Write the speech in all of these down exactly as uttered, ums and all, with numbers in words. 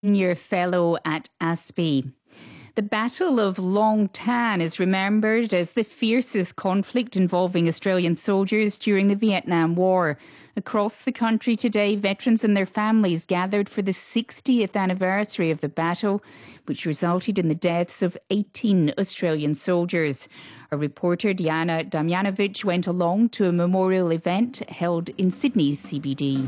Senior Fellow at A S P I. The Battle of Long Tan is remembered as the fiercest conflict involving Australian soldiers during the Vietnam War. Across the country today, veterans and their families gathered for the sixtieth anniversary of the battle, which resulted in the deaths of eighteen Australian soldiers. Our reporter Diana Damjanovic went along to a memorial event held in Sydney's C B D.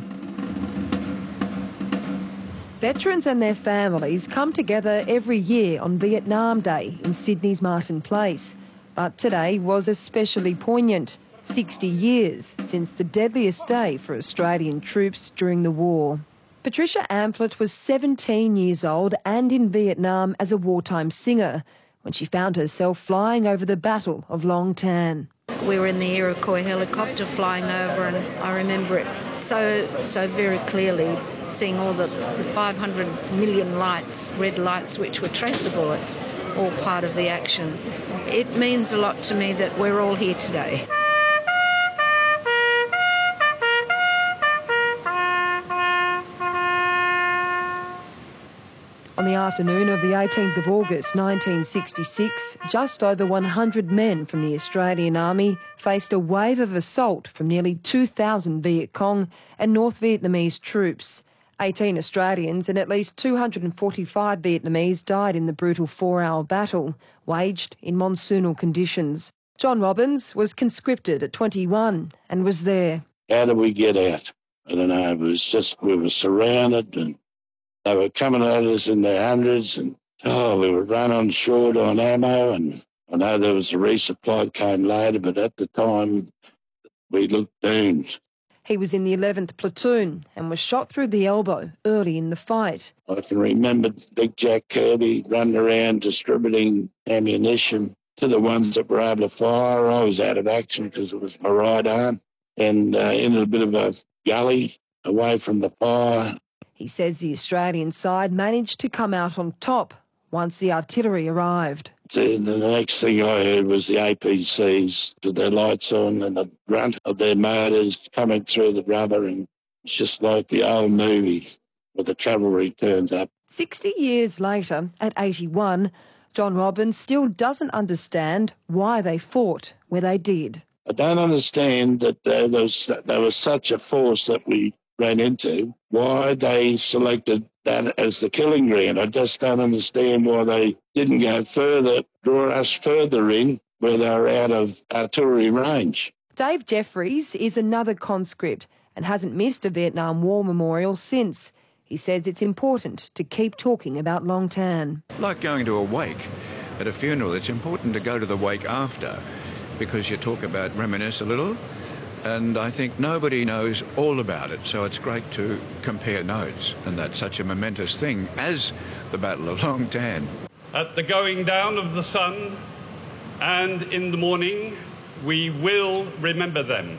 Veterans and their families come together every year on Vietnam Day in Sydney's Martin Place. But today was especially poignant, sixty years since the deadliest day for Australian troops during the war. Patricia Amphlett was seventeen years old and in Vietnam as a wartime singer when she found herself flying over the Battle of Long Tan. We were in the Iroquois helicopter flying over, and I remember it so, so very clearly, seeing all the, the five hundred million lights, red lights, which were traceable. It's all part of the action. It means a lot to me that we're all here today. On the afternoon of the eighteenth of August nineteen sixty-six, just over one hundred men from the Australian Army faced a wave of assault from nearly two thousand Viet Cong and North Vietnamese troops. eighteen Australians and at least two hundred forty-five Vietnamese died in the brutal four-hour battle, waged in monsoonal conditions. John Robbins was conscripted at twenty-one and was there. How did we get out? I don't know. It was just, we were surrounded and they were coming at us in their hundreds, and oh, we were running short on ammo. And I know there was a resupply came later, but at the time we looked doomed. He was in the eleventh platoon and was shot through the elbow early in the fight. I can remember Big Jack Kirby running around distributing ammunition to the ones that were able to fire. I was out of action because it was my right arm, and uh, in a bit of a gully away from the fire. He says the Australian side managed to come out on top once the artillery arrived. So the next thing I heard was the A P Cs with their lights on and the grunt of their motors coming through the rubber, and it's just like the old movie where the cavalry turns up. Sixty years later, at eighty-one, John Robbins still doesn't understand why they fought where they did. I don't understand that there was, there was such a force that we ran into, why they selected that as the killing ground. I just don't understand why they didn't go further, draw us further in where they were out of artillery range. Dave Jeffries is another conscript and hasn't missed a Vietnam War memorial since. He says it's important to keep talking about Long Tan. Like going to a wake at a funeral, it's important to go to the wake after because you talk about, reminisce a little. And I think nobody knows all about it, so it's great to compare notes, and that's such a momentous thing as the Battle of Long Tan. At the going down of the sun and in the morning, we will remember them,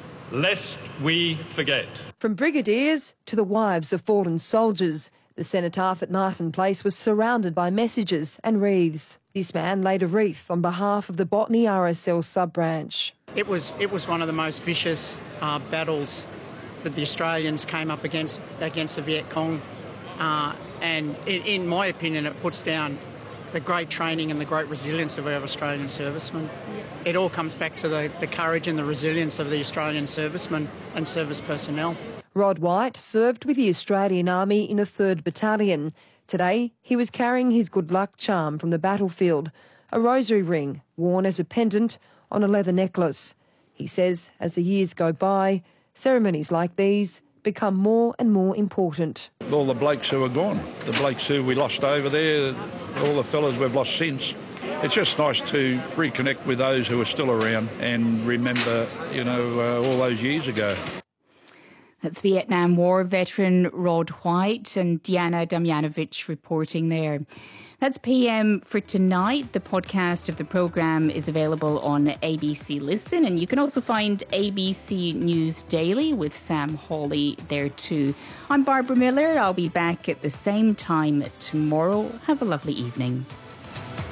lest we forget. From brigadiers to the wives of fallen soldiers, the cenotaph at Martin Place was surrounded by messages and wreaths. This man laid a wreath on behalf of the Botany R S L sub-branch. It was it was one of the most vicious uh, battles that the Australians came up against against the Viet Cong, uh, and in, in my opinion, it puts down the great training and the great resilience of our Australian servicemen. It all comes back to the, the courage and the resilience of the Australian servicemen and service personnel. Rod White served with the Australian Army in the third Battalion. Today, he was carrying his good luck charm from the battlefield, a rosary ring worn as a pendant on a leather necklace. He says as the years go by, ceremonies like these become more and more important. All the blokes who are gone, the blokes who we lost over there, all the fellas we've lost since. It's just nice to reconnect with those who are still around and remember, you know, uh, all those years ago. That's Vietnam War veteran Rod White and Diana Damjanovic reporting there. That's P M for tonight. The podcast of the programme is available on A B C Listen, and you can also find A B C News Daily with Sam Hawley there too. I'm Barbara Miller. I'll be back at the same time tomorrow. Have a lovely evening.